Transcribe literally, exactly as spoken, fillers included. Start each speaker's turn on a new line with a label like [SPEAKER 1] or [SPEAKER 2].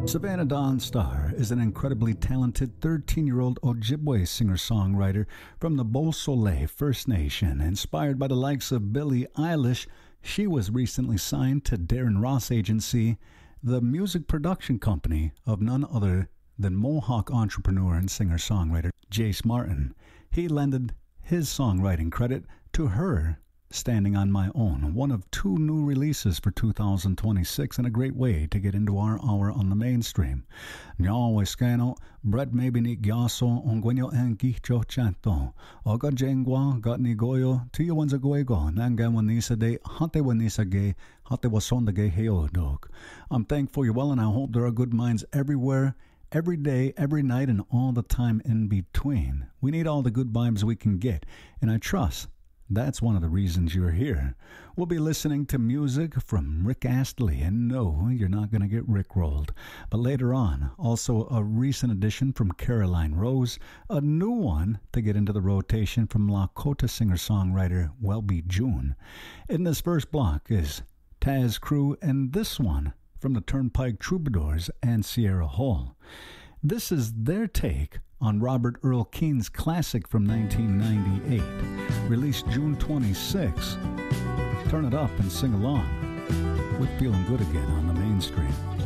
[SPEAKER 1] Savannah Dawn Star is an incredibly talented thirteen-year-old Ojibwe singer-songwriter from the Beausoleil First Nation. Inspired by the likes of Billie Eilish, she was recently signed to Darren Ross Agency, the music production company of none other than Mohawk entrepreneur and singer-songwriter Jace Martin. He lended his songwriting credit to her Standing on My Own, one of two new releases for two thousand twenty-six, and a great way to get into our hour on the mainstream. Nyaw Weskano, Brett Maybe Gyaso, Ongwenyo Enkicho Chanto, Oga Jengwa, Gatni Goyo, Tia Wanza Guego, Nangan Wanisa de, Hante Wanisa Gay, Hate Wasonda Gay Heodog. I'm thankful you're well, and I hope there are good minds everywhere, every day, every night, and all the time in between. We need all the good vibes we can get, and I trust that's one of the reasons you're here. We'll be listening to music from Rick Astley, and no, you're not going to get rickrolled. But later on, also a recent addition from Caroline Rose, a new one to get into the rotation from Lakota singer-songwriter Welby June. In this first block is Taz Crew, and this one from the Turnpike Troubadours and Sierra Hall. This is their take on Robert Earl Keen's classic from nineteen ninety-eight, released June twenty-sixth. Turn it up and sing along with Feeling Good Again on the mainstream.